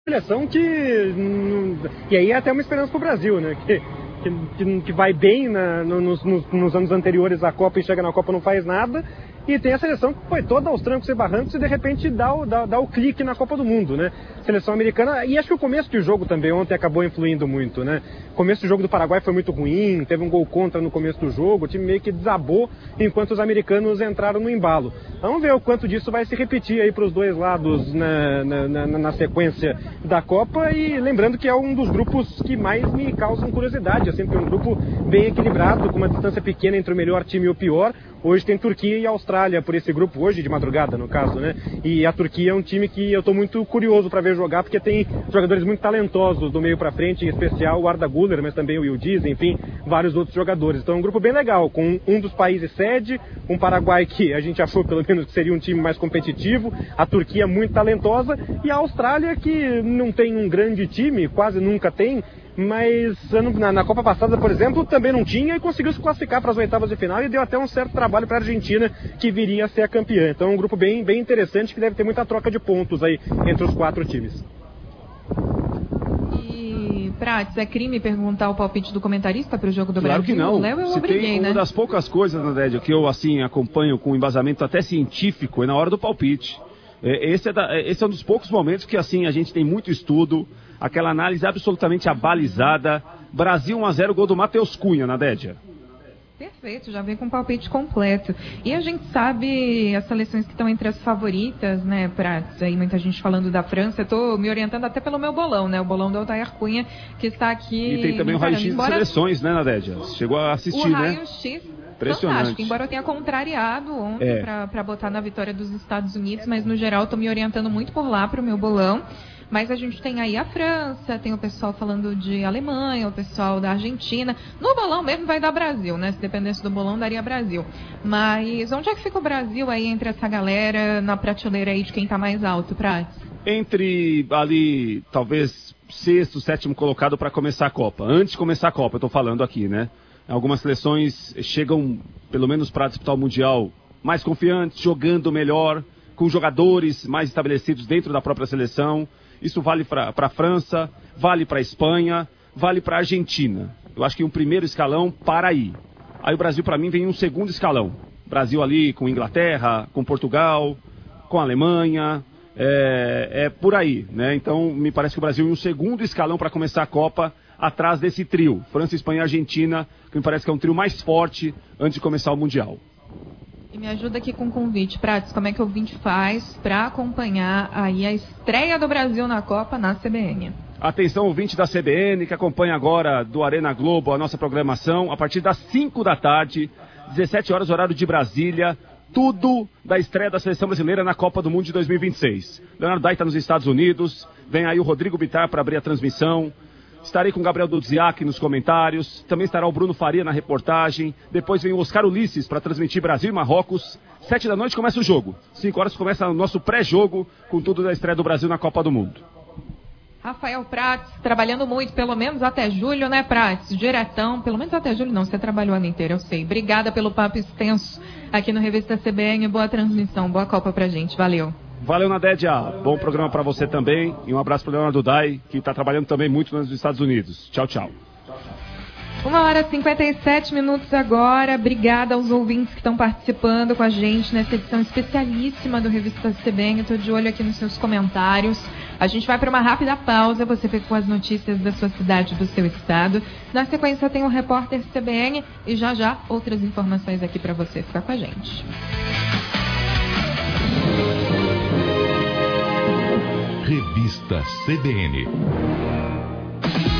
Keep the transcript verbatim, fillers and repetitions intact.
Seleção que... E aí é até uma esperança pro Brasil, né? Que, que, que vai bem na, nos, nos, nos anos anteriores à Copa e chega na Copa e não faz nada. E tem a seleção que foi toda aos trancos e barrancos e de repente dá o, dá, dá o clique na Copa do Mundo, né? Seleção americana, e acho que o começo do jogo também ontem acabou influindo muito, né? O começo do jogo do Paraguai foi muito ruim, teve um gol contra no começo do jogo, o time meio que desabou enquanto os americanos entraram no embalo. Vamos ver o quanto disso vai se repetir aí para os dois lados na, na, na, na sequência da Copa, e lembrando que é um dos grupos que mais me causam curiosidade, assim, porque é um grupo bem equilibrado, com uma distância pequena entre o melhor time e o pior. Hoje tem Turquia e Austrália por esse grupo, hoje de madrugada no caso, né? E a Turquia é um time que eu estou muito curioso para ver jogar, porque tem jogadores muito talentosos do meio para frente, em especial o Arda Güler, mas também o Yildiz, enfim, vários outros jogadores. Então é um grupo bem legal, com um dos países sede, um Paraguai que a gente achou pelo menos que seria um time mais competitivo, a Turquia muito talentosa e a Austrália que não tem um grande time, quase nunca tem, mas na, na Copa passada, por exemplo, também não tinha e conseguiu se classificar para as oitavas de final e deu até um certo trabalho para a Argentina, que viria a ser a campeã. Então é um grupo bem, bem interessante, que deve ter muita troca de pontos aí entre os quatro times. E, Prates, é crime perguntar o palpite do comentarista para o jogo do claro Brasil? Claro que não. Léo, eu Se obriguei, tem né? Uma das poucas coisas, Nadédia, que eu assim acompanho com embasamento até científico é na hora do palpite. Esse é, da, esse é um dos poucos momentos que assim a gente tem muito estudo, aquela análise absolutamente abalizada. Brasil um a zero, gol do Matheus Cunha, Nadédia. Perfeito, já vem com o palpite completo. E a gente sabe as seleções que estão entre as favoritas, né, Prates? Aí muita gente falando da França. Eu tô me orientando até pelo meu bolão, né? O bolão do Altair Cunha, que está aqui... E tem também o raio-x de seleções, né, Nadédia? Você chegou a assistir, o né? O raio-x... Fantástico, embora eu tenha contrariado ontem é. para botar na vitória dos Estados Unidos, mas no geral estou me orientando muito por lá para o meu bolão. Mas a gente tem aí a França, tem o pessoal falando de Alemanha, o pessoal da Argentina. No bolão mesmo vai dar Brasil, né? Se dependesse do bolão, daria Brasil. Mas onde é que fica o Brasil aí entre essa galera, na prateleira aí de quem está mais alto, Prates? Entre ali, talvez, sexto, sétimo colocado para começar a Copa. Antes de começar a Copa, eu estou falando aqui, né? Algumas seleções chegam, pelo menos para disputar o Mundial, mais confiantes, jogando melhor, com jogadores mais estabelecidos dentro da própria seleção. Isso vale para a França, vale para a Espanha, vale para a Argentina. Eu acho que um primeiro escalão para aí. Aí o Brasil, para mim, vem em um segundo escalão. Brasil ali com Inglaterra, com Portugal, com a Alemanha, é, é por aí, né? Então, me parece que o Brasil em um segundo escalão para começar a Copa, atrás desse trio, França, Espanha e Argentina, que me parece que é um trio mais forte antes de começar o Mundial. E me ajuda aqui com um convite, Prates, como é que o ouvinte faz para acompanhar aí a estreia do Brasil na Copa na C B N? Atenção, ouvinte da C B N, que acompanha agora do Arena Globo a nossa programação, a partir das cinco da tarde, dezessete horas, horário de Brasília, tudo da estreia da Seleção Brasileira na Copa do Mundo de dois mil e vinte e seis. Leonardo Dai está nos Estados Unidos, vem aí o Rodrigo Bittar para abrir a transmissão. Estarei com o Gabriel Dudziak nos comentários, também estará o Bruno Faria na reportagem, depois vem o Oscar Ulisses para transmitir Brasil e Marrocos. Sete da noite começa o jogo, cinco horas começa o nosso pré-jogo com tudo da estreia do Brasil na Copa do Mundo. Rafael Prates, trabalhando muito, pelo menos até julho, né, Prates? Diretão, pelo menos até julho não, você trabalhou o ano inteiro, eu sei. Obrigada pelo papo extenso aqui no Revista C B N, boa transmissão, boa Copa pra gente, valeu. Valeu, Nadédia. Bom programa para você também. E um abraço para o Leonardo Dai, que está trabalhando também muito nos Estados Unidos. Tchau, tchau. Uma hora e cinquenta e sete minutos agora. Obrigada aos ouvintes que estão participando com a gente nessa edição especialíssima do Revista C B N. Estou de olho aqui nos seus comentários. A gente vai para uma rápida pausa. Você fica com as notícias da sua cidade, do seu estado. Na sequência tem o repórter C B N e já já outras informações aqui para você. Fica com a gente. Revista C B N.